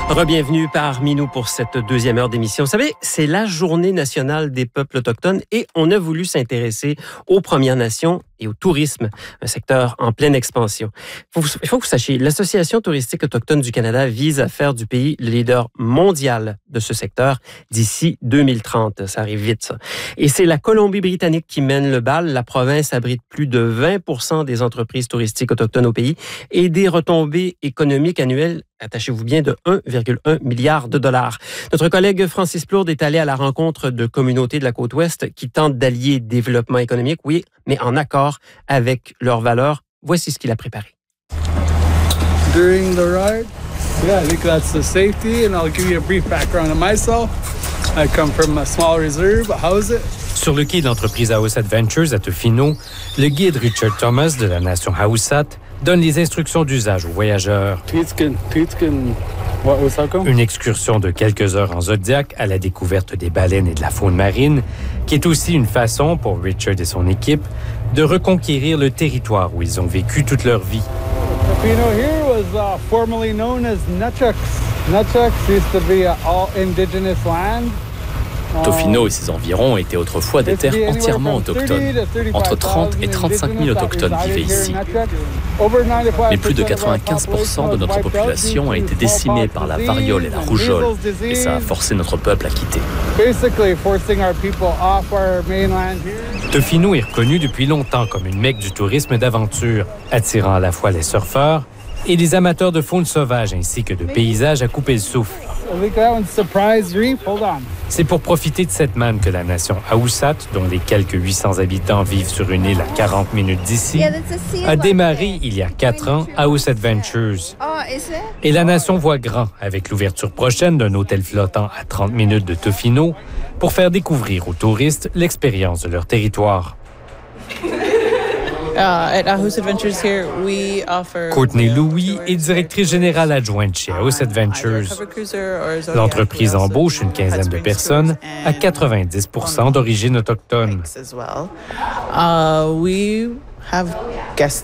Rebienvenue parmi nous pour cette deuxième heure d'émission. Vous savez, c'est la Journée nationale des peuples autochtones et on a voulu s'intéresser aux Premières Nations et au tourisme, un secteur en pleine expansion. Il faut que vous sachiez, l'Association touristique autochtone du Canada vise à faire du pays le leader mondial de ce secteur d'ici 2030. Ça arrive vite, ça. Et c'est la Colombie-Britannique qui mène le bal. La province abrite plus de 20% des entreprises touristiques autochtones au pays et des retombées économiques annuelles, attachez-vous bien, de 1,1 milliard de dollars. Notre collègue Francis Plourde est allé à la rencontre de communautés de la côte-ouest qui tentent d'allier développement économique, oui, mais en accord avec leurs valeurs. Voici ce qu'il a préparé. During the ride, yeah, I think that's the safety, and I'll give you a brief background on myself. I come from a small reserve, Hauset. Sur le quai de l'entreprise Hauset Ventures à Tofino, le guide Richard Thomas de la nation Haussat donne les instructions d'usage aux voyageurs. Une excursion de quelques heures en Zodiac à la découverte des baleines et de la faune marine, qui est aussi une façon pour Richard et son équipe de reconquérir le territoire où ils ont vécu toute leur vie. Tofino here was formerly known as Nutchucks. Nutchucks used to be all indigenous land. Tofino et ses environs étaient autrefois des terres entièrement autochtones. Entre 30 et 35 000 autochtones vivaient ici. Mais plus de 95% de notre population a été décimée par la variole et la rougeole, et ça a forcé notre peuple à quitter. Tofino est reconnu depuis longtemps comme une mecque du tourisme d'aventure, attirant à la fois les surfeurs et les amateurs de faune sauvage ainsi que de paysages à couper le souffle. C'est pour profiter de cette manne que la nation Haussat, dont les quelques 800 habitants vivent sur une île à 40 minutes d'ici, a démarré il y a 4 ans Haussat Ventures. Et la nation voit grand avec l'ouverture prochaine d'un hôtel flottant à 30 minutes de Tofino pour faire découvrir aux touristes l'expérience de leur territoire. Courtney Louis est directrice générale adjointe chez Haussat Ventures. L'entreprise embauche une quinzaine de personnes à 90% d'origine autochtone.